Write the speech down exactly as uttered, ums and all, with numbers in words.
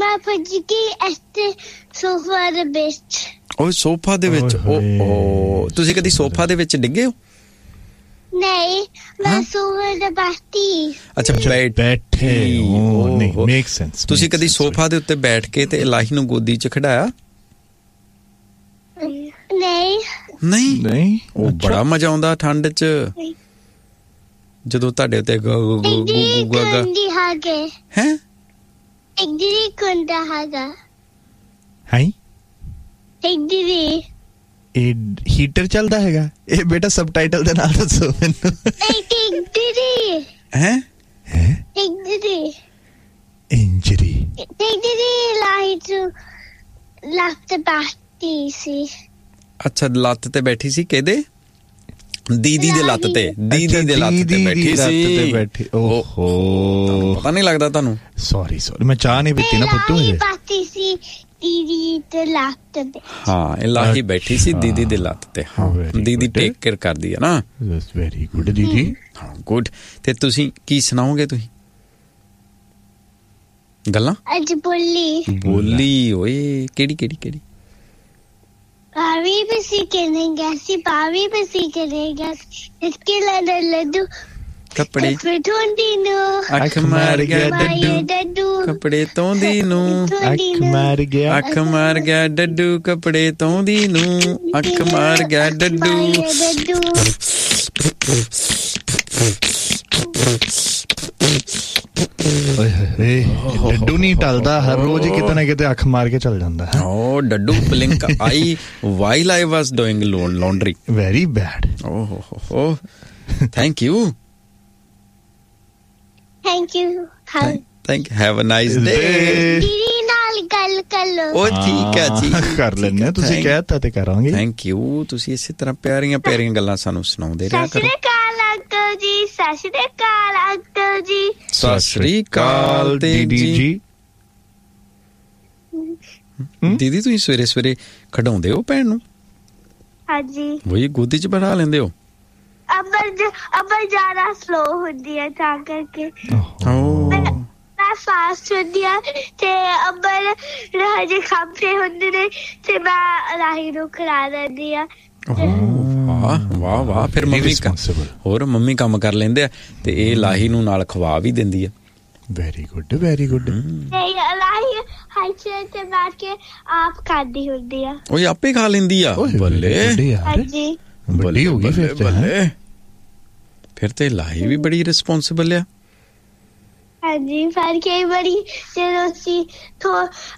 ਤਾਰਾ ਭੱਜ ਗਈ ਇੱਥੇ ਸੋਫਾ ਦੇ ਵਿੱਚ। ਉਹ ਸੋਫਾ ਦੇ ਵਿੱਚ? ਓ ਤੁਸੀਂ ਕਦੀ ਸੋਫਾ ਦੇ ਵਿੱਚ ਡਿੱਗੇ ਹੋ? ਨਹੀਂ, ਮੈਂ ਸੋਫੇ ਤੇ ਬੈਠੀ। ਅੱਛਾ, ਬੈਠੇ ਹੋ। ਨਹੀਂ, ਮੇਕ ਸੈਂਸ। ਤੁਸੀਂ ਕਦੀ ਸੋਫਾ ਦੇ ਉੱਤੇ ਬੈਠ ਕੇ ਤੇ ਇਲਾਹੀ ਨੂੰ ਗੋਦੀ 'ਚ ਖਿਡਾਇਆ? ਨਹੀਂ ਨਹੀਂ ਨਹੀਂ। ਉਹ ਬੜਾ ਮਜ਼ਾ ਆਉਂਦਾ ਠੰਡ 'ਚ ਜਦੋਂ ਤੁਹਾਡੇ ਉੱਤੇ ਹੈ ਇਹ ਹੀਟਰ ਚੱਲਦਾ ਹੈਗਾ? ਇਹ ਬੇਟਾ ਸਬਟਾਈਟਲ ਦੇ ਨਾਲ ਦੱਸੋ ਮੈਨੂੰ। ਹੈ ਇੰਜਰੀ ਲਾਈਟ ਲੱਤ ਬੈਠੀ ਸੀ। ਅੱਛਾ, ਲੱਤ ਤੇ ਬੈਠੀ ਸੀ। ਕਿਹਦੇ? ਦੀਦੀ ਦੇ ਲੱਤ ਤੇ। ਦੀਦੀ ਦੇ ਲੱਤ ਤੇ ਬੈਠੀ ਸੀ। ਬੈਠੀ। ਓਹੋ, ਪਤਾ ਨਹੀਂ ਲੱਗਦਾ ਤੁਹਾਨੂੰ? ਸੌਰੀ ਸੌਰੀ, ਮੈਂ ਚਾਹ ਨਹੀਂ ਪੀਤੀ ਨਾ ਪੁੱਤੂ ਹਜੇ। ਬੈਠੀ ਸੀ ਦੀਦੀ ਦੇ ਲੱਤ ਤੇ। ਹਾਂ, ਇਲਾਹੀ ਬੈਠੀ ਸੀ ਦੀਦੀ ਦੇ ਲੱਤ ਤੇ। ਹਾਂ, ਦੀਦੀ ਟੇਕ ਕੇਅਰ ਕਰਦੀ ਹੈ ਨਾ। ਦੈਟਸ ਵੈਰੀ ਗੁੱਡ ਦੀਦੀ। ਹਾਂ, ਗੁੱਡ। ਤੇ ਤੁਸੀਂ ਕੀ ਸੁਣਾਓਗੇ? ਤੁਸੀਂ ਗੱਲਾਂ? ਅੱਜ ਬੋਲੀ ਬੋਲੀ ਓਏ, ਕਿਹੜੀ ਕਿਹੜੀ ਕਿਹੜੀ? ਪਾਵੀ ਬਸੀ ਕरेगा सी पावी बसी करेगा इसके लड़ लड्डू ਕੱਪੜੇ ਧੋਂਦੀ ਨੂੰ ਅੱਖ ਮਾਰ ਗਿਆ ਡੱਡੂ ਕੱਪੜੇ ਧੋਂਦੀ ਨੂੰ ਅੱਖ ਮਾਰ ਗਿਆ ਅੱਖ ਮਾਰ ਗਿਆ ਡੱਡੂ ਕੱਪੜੇ ਧੋਂਦੀ ਨੂੰ ਅੱਖ ਮਾਰ ਗਿਆ ਡੱਡੂ। ਡੱਡੂ ਨਹੀਂ ਟਲਦਾ, ਹਰ ਰੋਜ਼ ਹੀ ਕਿਤੇ ਨਾ ਕਿਤੇ ਅੱਖ ਮਾਰ ਕੇ ਚੱਲ ਜਾਂਦਾ ਹੈ। ਓ ਡੱਡੂ blink I while I was doing laundry. Very bad. ਓ ਹੋ ਹੋ, thank you thank you. Thank have a nice day. ਦੀਦੀ ਨਾਲ ਗੱਲ ਕਰ ਲੋ। ਓ ਠੀਕ ਹੈ ਜੀ, ਕਰ ਲੈਣੇ। ਤੁਸੀਂ ਕਹਿਤਾ ਤੇ ਕਰਾਂਗੇ। Thank you. ਤੁਸੀਂ ਇਸੇ ਤਰ੍ਹਾਂ ਪਿਆਰੀਆਂ ਪਿਆਰੀਆਂ ਗੱਲਾਂ ਸਾਨੂੰ ਸੁਣਾਉਂਦੇ ਰਿਹਾ ਕਰੋ। ਜੀ ਸਤਿ ਸ਼੍ਰੀ ਅਕਾਲ ਅੰਕਲ ਜੀ। ਸਤਿ ਸ਼੍ਰੀ ਅਕਾਲ ਦੀਦੀ ਜੀ। ਦੀਦੀ ਤੁਸੀਂ ਸਵੇਰੇ ਸਵੇਰੇ ਖਿਡਾਉਂਦੇ ਹੋ ਭੈਣ ਨੂੰ? ਹਾਂਜੀ। ਵਹੀ ਗੋਦੀ 'ਚ ਬਿਠਾ ਲੈਂਦੇ ਹੋ? ਅਬਲ ਅਬਲ ਜ਼ਿਆਦਾ ਸਲੋ ਹੁੰਦੀ ਹੈ ਤਾਂ ਕਰਕੇ। ਮੈਂ ਫਾਸਟ ਹੁੰਦੀ ਆ ਤੇ ਅਬਲ ਹਜੇ ਖੰਭੇ ਹੁੰਦੇ ਨੇ ਤੇ ਮੈਂ ਰਾਹੀ ਨੂੰ ਖਿਲਾ ਦਿੰਦੀ ਆ। ਵਾਹ ਵਾਹ ਵਾਹ। ਫਿਰ ਮੰਮੀ ਹੋਰ ਮੰਮੀ ਕੰਮ ਕਰ ਲੈਂਦੇ ਆ ਤੇ ਇਹ ਲਾਹੀ ਨੂੰ ਨਾਲ ਖਵਾ ਵੀ ਦਿੰਦੀ ਆ। Very good very good. ਲਾਹੀ ਹਾਈਚੇ ਤੇ ਬੈਠ ਕੇ ਆਪ ਖਾਂਦੀ ਹੁੰਦੀ ਆ। ਉਹ ਆਪੇ ਖਾ ਲੈਂਦੀ ਆ? ਬੱਲੇ। ਹਾਂਜੀ, ਬੱਲੀ ਹੋ ਗਈ ਫਿਰ। ਬੱਲੇ, ਫਿਰ ਤੇ ਲਾਹੀ ਵੀ ਬੜੀ ਰਿਸਪੌਂਸਿਬਲ ਆ। ਹਾਂਜੀ, ਪਰ ਕਈ ਵਾਰੀ ਜਦੋਂ ਅਸੀਂ